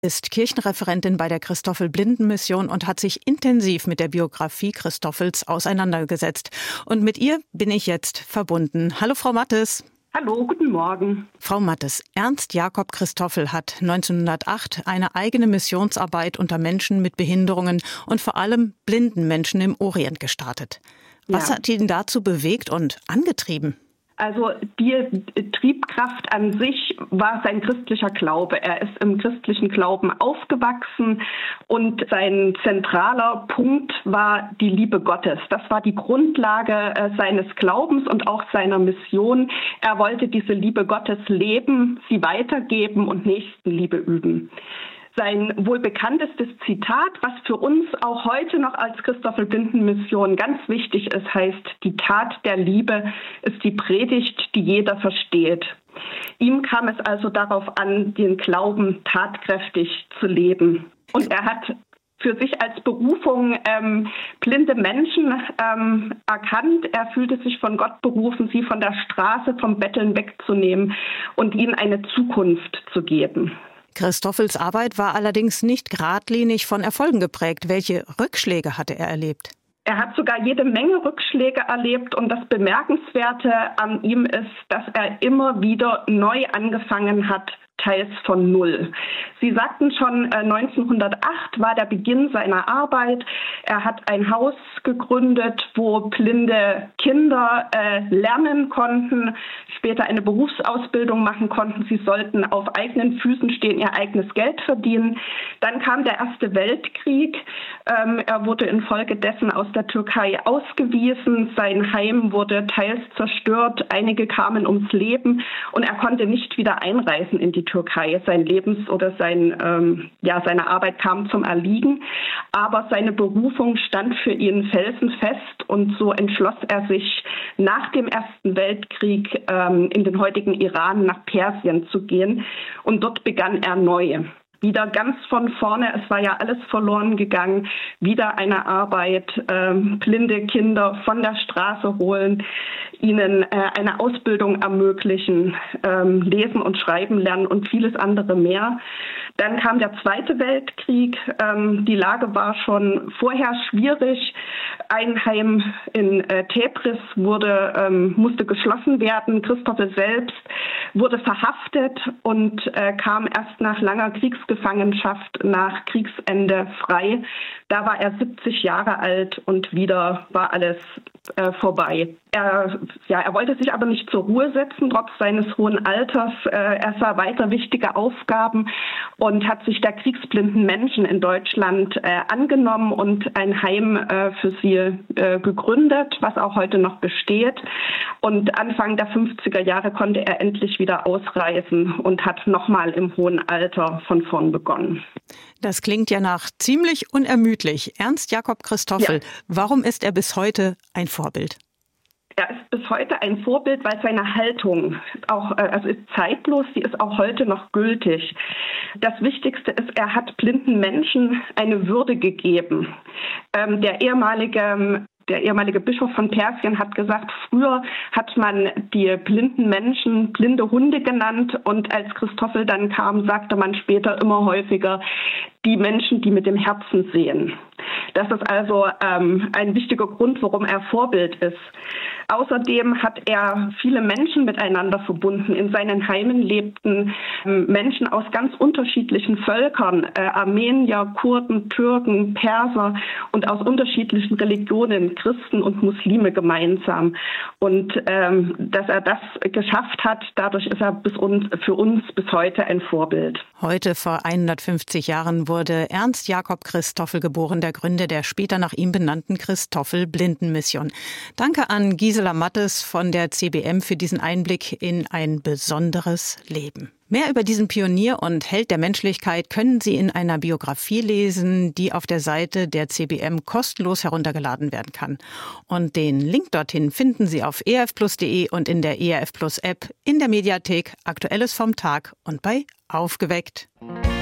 Ist Kirchenreferentin bei der Christoffel-Blindenmission und hat sich intensiv mit der Biografie Christoffels auseinandergesetzt. Und mit ihr bin ich jetzt verbunden. Hallo Frau Mattes. Hallo, guten Morgen. Frau Mattes, Ernst Jakob Christoffel hat 1908 eine eigene Missionsarbeit unter Menschen mit Behinderungen und vor allem blinden Menschen im Orient gestartet. Was hat ihn dazu bewegt und angetrieben? Also die Triebkraft an sich war sein christlicher Glaube. Er ist im christlichen Glauben aufgewachsen und sein zentraler Punkt war die Liebe Gottes. Das war die Grundlage seines Glaubens und auch seiner Mission. Er wollte diese Liebe Gottes leben, sie weitergeben und Nächstenliebe üben. Sein wohl bekanntestes Zitat, was für uns auch heute noch als Christoffel-Blindenmission ganz wichtig ist, heißt: Die Tat der Liebe ist die Predigt, die jeder versteht. Ihm kam es also darauf an, den Glauben tatkräftig zu leben. Und er hat für sich als Berufung blinde Menschen erkannt. Er fühlte sich von Gott berufen, sie von der Straße, vom Betteln wegzunehmen und ihnen eine Zukunft zu geben. Christoffels Arbeit war allerdings nicht geradlinig von Erfolgen geprägt. Welche Rückschläge hatte er erlebt? Er hat sogar jede Menge Rückschläge erlebt und das Bemerkenswerte an ihm ist, dass er immer wieder neu angefangen hat, teils von Null. Sie sagten schon, 1908 war der Beginn seiner Arbeit. Er hat ein Haus gegründet, wo blinde Kinder lernen konnten, später eine Berufsausbildung machen konnten. Sie sollten auf eigenen Füßen stehen, ihr eigenes Geld verdienen. Dann kam der Erste Weltkrieg. Er wurde infolgedessen aus der Türkei ausgewiesen. Sein Heim wurde teils zerstört. Einige kamen ums Leben und er konnte nicht wieder einreisen in die Türkei. Sein seine Arbeit kam zum Erliegen, aber seine Berufung stand für ihn felsenfest und so entschloss er sich, nach dem Ersten Weltkrieg in den heutigen Iran nach Persien zu gehen und dort begann er neu. Wieder ganz von vorne, es war ja alles verloren gegangen, wieder eine Arbeit, blinde Kinder von der Straße holen, ihnen eine Ausbildung ermöglichen, lesen und schreiben lernen und vieles andere mehr. Dann kam der Zweite Weltkrieg, die Lage war schon vorher schwierig. Ein Heim in Tebris musste geschlossen werden. Christoffel selbst wurde verhaftet und kam erst nach langer Kriegsgefangenschaft nach Kriegsende frei. Da war er 70 Jahre alt und wieder war alles vorbei. Er wollte sich aber nicht zur Ruhe setzen, trotz seines hohen Alters. Er sah weiter wichtige Aufgaben und hat sich der kriegsblinden Menschen in Deutschland angenommen und ein Heim für sie gegründet, was auch heute noch besteht. Und Anfang der 50er Jahre konnte er endlich wieder ausreisen und hat nochmal im hohen Alter von vorn begonnen. Das klingt ja nach ziemlich unermüdlich. Ernst Jakob Christoffel, Warum ist er bis heute ein Vorbild? Er ist bis heute ein Vorbild, weil seine Haltung ist zeitlos, sie ist auch heute noch gültig. Das Wichtigste ist, er hat blinden Menschen eine Würde gegeben. Der ehemalige Bischof von Persien hat gesagt, früher hat man die blinden Menschen blinde Hunde genannt und als Christoffel dann kam, sagte man später immer häufiger, die Menschen, die mit dem Herzen sehen. Das ist also ein wichtiger Grund, warum er Vorbild ist. Außerdem hat er viele Menschen miteinander verbunden. In seinen Heimen lebten Menschen aus ganz unterschiedlichen Völkern, Armenier, Kurden, Türken, Perser und aus unterschiedlichen Religionen, Christen und Muslime gemeinsam. Und dass er das geschafft hat, dadurch ist er für uns bis heute ein Vorbild. Heute vor 150 Jahren wurde Ernst Jakob Christoffel geboren, der Gründer der später nach ihm benannten Christoffel-Blindenmission. Danke an Gisela Mattes von der CBM für diesen Einblick in ein besonderes Leben. Mehr über diesen Pionier und Held der Menschlichkeit können Sie in einer Biografie lesen, die auf der Seite der CBM kostenlos heruntergeladen werden kann. Und den Link dorthin finden Sie auf erfplus.de und in der ERF Plus App, in der Mediathek, Aktuelles vom Tag und bei Aufgeweckt.